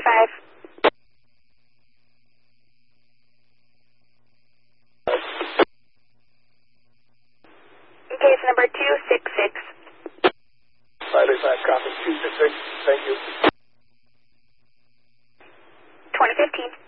235. Case number 266. 535, copy. 266, thank you. 2015.